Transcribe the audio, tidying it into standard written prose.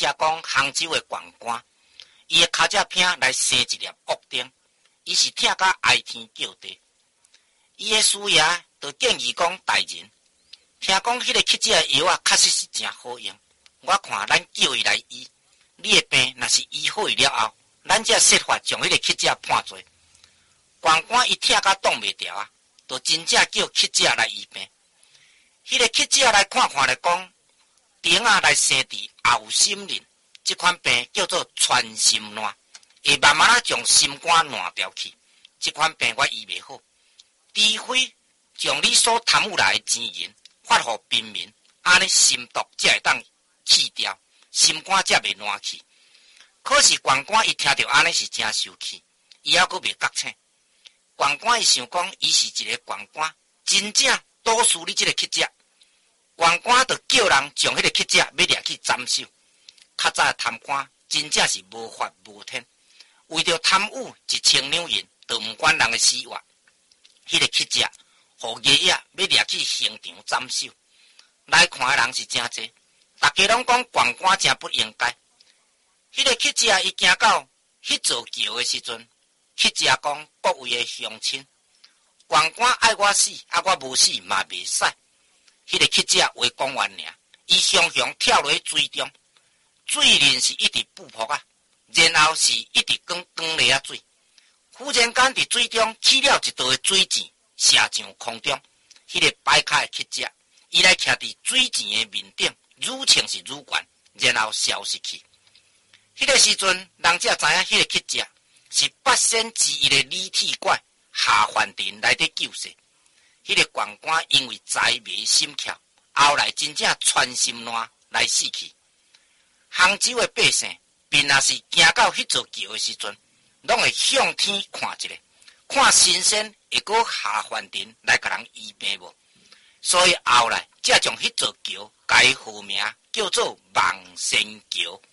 者讲杭州的县官，伊的脚趾片来生一粒恶钉，伊是疼甲哀天叫地。伊的师爷就建议讲大人，听讲迄个乞食的药啊，确实是真好用。我看咱叫伊来医，你的病若是医好伊了后，咱才设法将迄个乞食判罪。县官伊疼甲挡袂牢啊，就真正叫乞食来医病。迄个乞食来看看来讲，钉啊来生伫后心轮，这款病叫做穿心烂，会慢慢将心肝烂掉去。这款病我医袂好，除非将你所贪有来的钱银发互平民，安尼心毒才会当去掉，心肝才袂烂去。可是县官伊听到安尼是真生气，伊还阁袂觉醒。县官伊想讲，伊是一个县官，真正多数你这个乞食。县官就叫人将迄个乞食要掠去斩首。较早的贪官真正是无法无天，为着贪污1,000两银，就毋管人的死活。迄个乞食，互爷爷要掠去刑场斩首。来看的人是真侪，大家拢讲县官真不应该。迄个乞食伊行到迄座桥的时阵，乞食讲各位的乡亲，县官爱我死，啊我无死嘛袂使。迄个乞食话讲完尔，伊常常跳落去水中，水面是一直浮泡啊，然后是一直光光咧啊水。忽然间伫水中起了一道的水箭，射上空中。迄个摆卡的乞食，伊来徛伫水箭的面顶，愈清是愈悬，然后消失去。迄个时阵，人才知影迄个乞食是八仙之一的李铁拐下凡尘来得救世。迄个县官因为财迷心窍，后来真正穿心烂来死去。杭州的百姓，便若是行到迄座桥的时阵，拢会向天看一下，看神仙会阁下凡尘来甲人医病无。所以后来才将迄座桥改号名叫做望仙桥。